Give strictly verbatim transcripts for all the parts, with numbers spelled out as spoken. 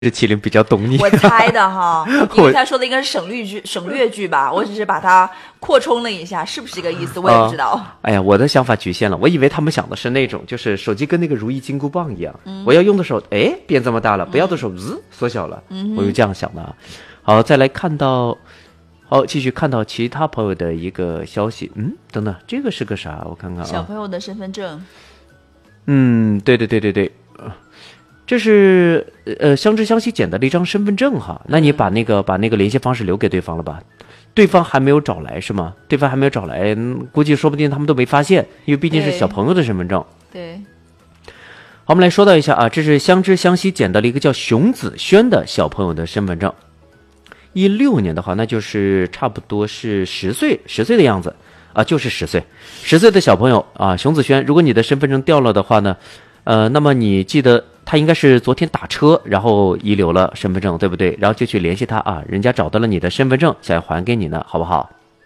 是麒麟比较懂你， 我猜的哈，因为他说的应该是省略句，省略句吧，我只是把它扩充了一下，是不是这个意思？我也不知道。 啊、哎呀，我的想法局限了，我以为他们想的是那种，就是手机跟那个如意金箍棒一样，嗯、我要用的时候，哎，变这么大了；不要的时候，滋、嗯，缩小了。嗯、我就这样想的。好，再来看到，好，继续看到其他朋友的一个消息。嗯，等等，这个是个啥？我看看啊。 小朋友的身份证。 嗯，对对对对对。这是呃相知相惜捡到了一张身份证哈，那你把那个、嗯、把那个联系方式留给对方了吧？对方还没有找来是吗？对方还没有找来，估计说不定他们都没发现，因为毕竟是小朋友的身份证。 对。 好，我们来说到一下啊，这是相知相惜捡到了一个叫熊子轩的小朋友的身份证。一六年的话，那就是差不多是十岁，十岁的样子啊，就是十岁，十岁的小朋友啊，熊子轩，如果你的身份证掉了的话呢，呃，那么你记得。他应该是昨天打车，然后遗留了身份证，对不对？然后就去联系他啊，人家找到了你的身份证，想要还给你呢，好不好？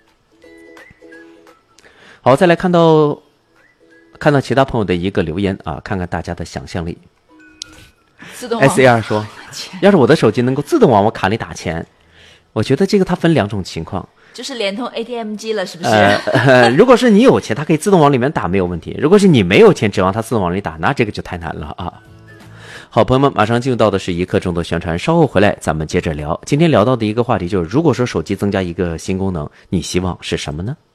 好，再来看到看到其他朋友的一个留言啊，看看大家的想象力。 自动 S A R 说，要是我的手机能够自动往我卡里打钱，我觉得这个它分两种情况。 就是连通 A T M 机了，是不是？ 呃呃、如果是你有钱，它可以自动往里面打，没有问题。如果是你没有钱，指望它自动往里打，那这个就太难了啊。好，朋友们，马上进入到的是一刻钟的宣传，稍后回来咱们接着聊。今天聊到的一个话题就是，如果说手机增加一个新功能，你希望是什么呢？